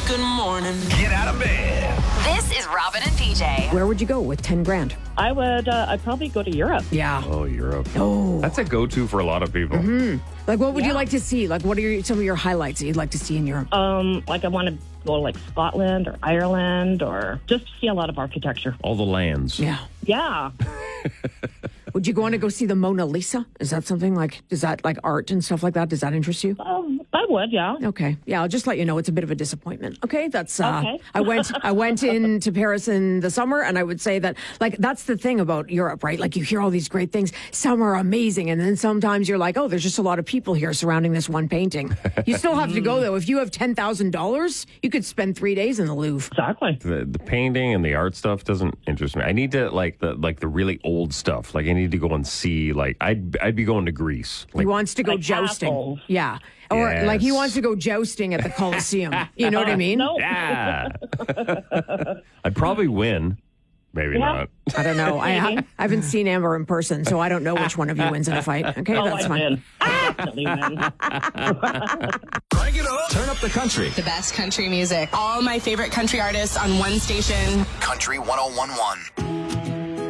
Good morning. Get out of bed. This is Robin and PJ. Where would you go with 10 grand? I would. I'd probably go to Europe. Yeah. Oh, Europe. Oh. That's a go-to for a lot of people. Like, what would you like to see? Like, what are some of your highlights that you'd like to see in Europe? Like I want to go to like Scotland or Ireland or just see a lot of architecture. All the lands. Yeah. Yeah. Would you want to go see the Mona Lisa? Is that something like, is that like art and stuff like that? Does that interest you? I would. Yeah. Okay. Yeah, I'll just let you know it's a bit of a disappointment. Okay, that's Okay. I went into Paris in the summer, and I would say that like that's the thing about Europe, right? Like you hear all these great things, some are amazing, and then sometimes you're like, oh, there's just a lot of people here surrounding this one painting. You still have to go though. If you have $10,000, you could spend 3 days in the Louvre. Exactly. The painting and the art stuff doesn't interest me. I need to like the really old stuff. Like I need to go and see. Like I'd be going to Greece. He Like wants to go like jousting. castles. Yeah. Or like he Yes. wants to go jousting at the Colosseum. You know what I mean? No. yeah. I'd probably win. Maybe Yeah. not. I don't know. I haven't seen Amber in person, so I don't know which one of you wins in a fight. Okay, Oh, that's I fine. win. I definitely win. Crank it up. Turn up the country. The best country music. All my favorite country artists on one station. Country 101.1.